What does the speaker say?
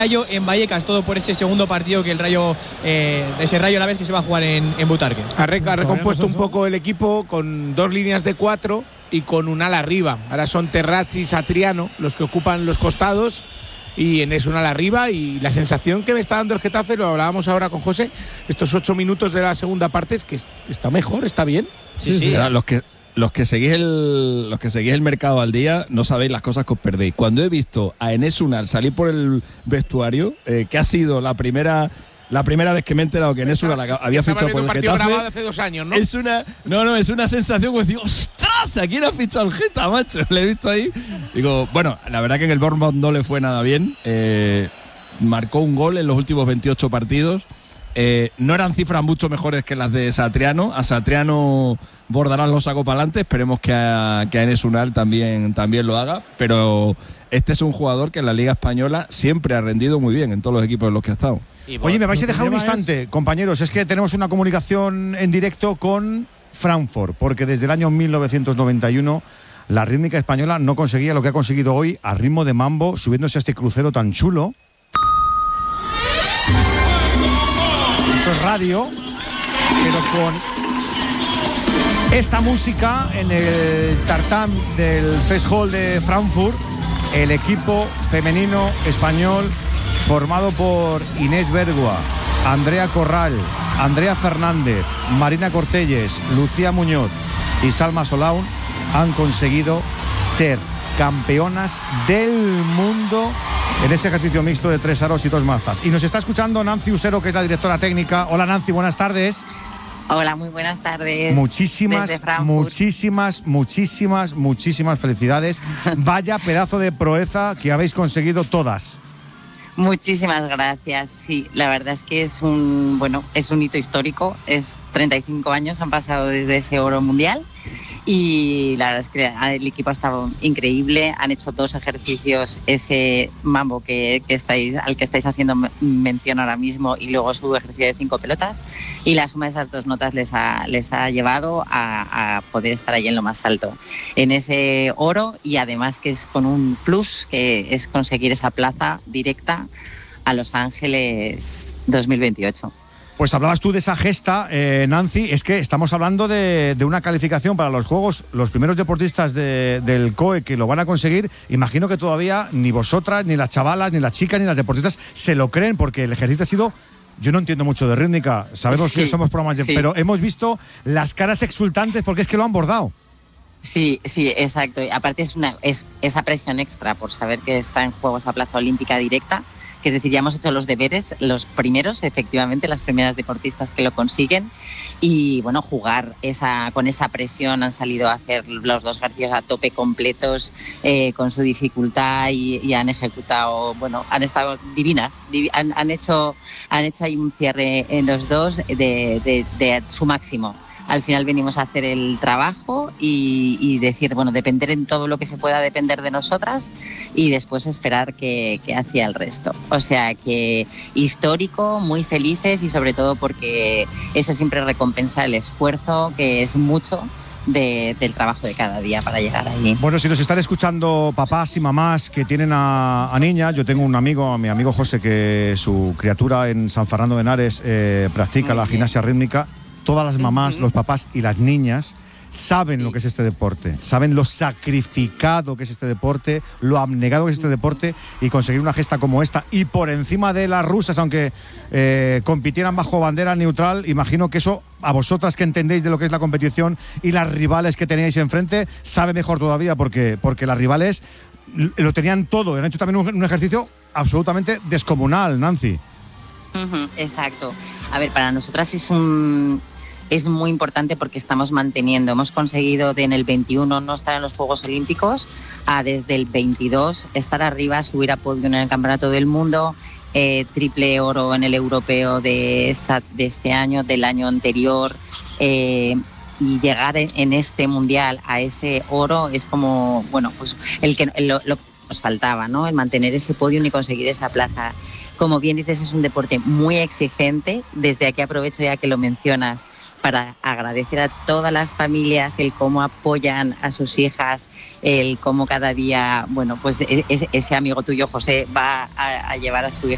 Rayo en Vallecas, todo por ese segundo partido que el Rayo, ese Rayo Alavés que se va a jugar en Butarque. Ha recompuesto un poco el equipo con 2 líneas de 4 y con un ala arriba. Ahora son Terrazzi y Satriano los que ocupan los costados y en eso un ala arriba, y la sensación que me está dando el Getafe, lo hablábamos ahora con José, estos 8 minutos de la segunda parte es que está mejor, está bien. Sí. Los que seguís el mercado al día no sabéis las cosas que os perdéis. Cuando he visto a Enes Unal salir por el vestuario, que ha sido la primera vez que me he enterado que Enes Unal había fichado por el Getafe. Hace 2 años, ¿no? Es una sensación que digo, ¡ostras! ¿A quién ha fichado el Geta, macho? Le he visto ahí. Digo, bueno, la verdad que en el Bournemouth no le fue nada bien. Marcó un gol en los últimos 28 partidos. No eran cifras mucho mejores que las de Satriano. A Satriano Bordalás lo sacó para adelante. Esperemos que a Enes Unal también lo haga. Pero este es un jugador que en la Liga Española siempre ha rendido muy bien en todos los equipos en los que ha estado. Oye, me vais a dejar un instante, compañeros. Es que tenemos una comunicación en directo con Frankfurt, porque desde el año 1991 la rítmica española no conseguía lo que ha conseguido hoy a ritmo de mambo, subiéndose a este crucero tan chulo. Esto es radio, pero con esta música en el tartán del Fest Hall de Frankfurt, el equipo femenino español formado por Inés Bergua, Andrea Corral, Andrea Fernández, Marina Cortelles, Lucía Muñoz y Salma Solaun han conseguido ser campeonas del mundo en ese ejercicio mixto de 3 aros y 2 mazas. Y nos está escuchando Nancy Usero, que es la directora técnica. Hola Nancy, buenas tardes. Hola, muy buenas tardes. Muchísimas felicidades. Vaya pedazo de proeza que habéis conseguido todas. Muchísimas gracias. Sí, la verdad es que es un hito histórico. Es 35 años han pasado desde ese oro mundial. Y la verdad es que el equipo ha estado increíble. Han hecho 2 ejercicios, ese mambo al que estáis haciendo mención ahora mismo, y luego su ejercicio de 5 pelotas. Y la suma de esas 2 notas les ha llevado a poder estar ahí en lo más alto, en ese oro, y además que es con un plus, que es conseguir esa plaza directa a Los Ángeles 2028. Pues hablabas tú de esa gesta, Nancy. Es que estamos hablando de una calificación para los Juegos. Los primeros deportistas del COE que lo van a conseguir, imagino que todavía ni vosotras, ni las chavalas, ni las chicas, ni las deportistas se lo creen, porque el ejercicio ha sido... Yo no entiendo mucho de rítmica, sabemos que somos programas, pero hemos visto las caras exultantes porque es que lo han bordado. Sí, exacto. Y aparte es esa presión extra por saber que está en juegos a plaza olímpica directa, que es decir, ya hemos hecho los deberes, los primeros, efectivamente, las primeras deportistas que lo consiguen, y bueno, jugar con esa presión. Han salido a hacer los 2 ejercicios a tope completos, con su dificultad, y han ejecutado, han estado divinas, han hecho ahí un cierre en los 2 de su máximo. Al final venimos a hacer el trabajo y decir, depender en todo lo que se pueda depender de nosotras, y después esperar que hacía el resto. O sea que histórico, muy felices, y sobre todo porque eso siempre recompensa el esfuerzo, que es mucho del trabajo de cada día para llegar allí. Bueno, si nos están escuchando papás y mamás que tienen a niñas, yo tengo un amigo, mi amigo José, que su criatura en San Fernando de Henares practica la gimnasia rítmica. Todas las mamás, los papás y las niñas saben lo que es este deporte, saben lo sacrificado que es este deporte, lo abnegado que es este deporte, y conseguir una gesta como esta, y por encima de las rusas, aunque compitieran bajo bandera neutral, imagino que eso a vosotras, que entendéis de lo que es la competición, y las rivales que teníais enfrente, sabe mejor todavía, porque las rivales lo tenían todo, han hecho también un ejercicio absolutamente descomunal, Nancy. Exacto. A ver, para nosotras es muy importante, porque hemos conseguido en el 21 no estar en los Juegos Olímpicos, a desde el 22 estar arriba, subir a podio en el Campeonato del Mundo, triple oro en el europeo de este año, del año anterior, y llegar en este mundial a ese oro es como, lo que nos faltaba, ¿no? El mantener ese podio y conseguir esa plaza. Como bien dices, es un deporte muy exigente. Desde aquí aprovecho, ya que lo mencionas, para agradecer a todas las familias el cómo apoyan a sus hijas, el cómo cada día, ese amigo tuyo, José, va a llevar a su hija